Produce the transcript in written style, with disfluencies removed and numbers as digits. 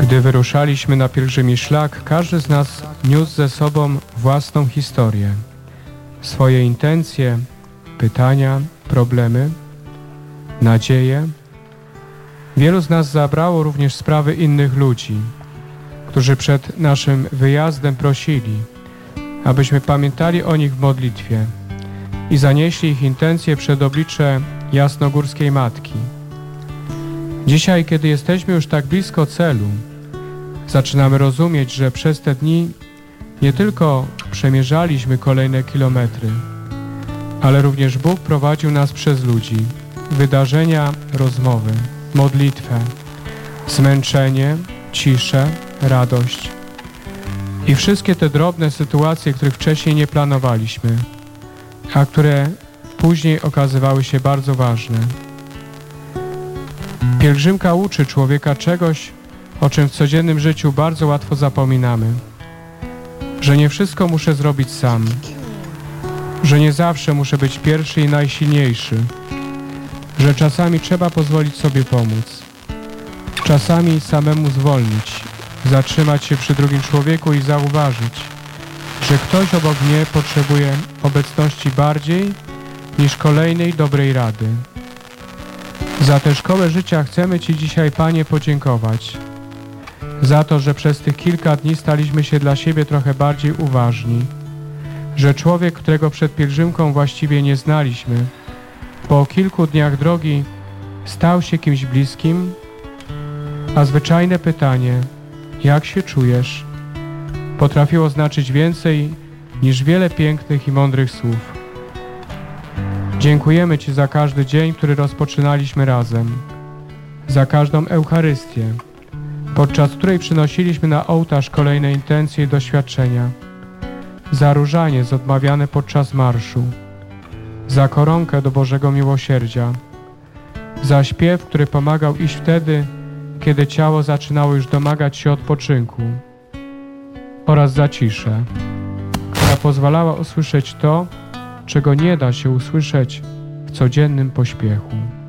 Gdy wyruszaliśmy na pielgrzymi szlak, każdy z nas niósł ze sobą własną historię, swoje intencje, pytania, problemy, nadzieje. Wielu z nas zabrało również sprawy innych ludzi, którzy przed naszym wyjazdem prosili, abyśmy pamiętali o nich w modlitwie i zanieśli ich intencje przed oblicze Jasnogórskiej Matki. Dzisiaj, kiedy jesteśmy już tak blisko celu, zaczynamy rozumieć, że przez te dni nie tylko przemierzaliśmy kolejne kilometry, ale również Bóg prowadził nas przez ludzi, wydarzenia, rozmowy, modlitwę, zmęczenie, ciszę, radość i wszystkie te drobne sytuacje, których wcześniej nie planowaliśmy, a które później okazywały się bardzo ważne. Pielgrzymka uczy człowieka czegoś, o czym w codziennym życiu bardzo łatwo zapominamy. Że nie wszystko muszę zrobić sam. Że nie zawsze muszę być pierwszy i najsilniejszy. Że czasami trzeba pozwolić sobie pomóc. Czasami samemu zwolnić, zatrzymać się przy drugim człowieku i zauważyć, że ktoś obok mnie potrzebuje obecności bardziej niż kolejnej dobrej rady. Za tę szkołę życia chcemy Ci dzisiaj, Panie, podziękować. Za to, że przez tych kilka dni staliśmy się dla siebie trochę bardziej uważni. Że człowiek, którego przed pielgrzymką właściwie nie znaliśmy, po kilku dniach drogi stał się kimś bliskim, a zwyczajne pytanie, jak się czujesz, potrafiło znaczyć więcej niż wiele pięknych i mądrych słów. Dziękujemy Ci za każdy dzień, który rozpoczynaliśmy razem, za każdą Eucharystię, podczas której przynosiliśmy na ołtarz kolejne intencje i doświadczenia, za różaniec odmawiane podczas marszu, za koronkę do Bożego Miłosierdzia, za śpiew, który pomagał iść wtedy, kiedy ciało zaczynało już domagać się odpoczynku, oraz za ciszę, która pozwalała usłyszeć to, czego nie da się usłyszeć w codziennym pośpiechu.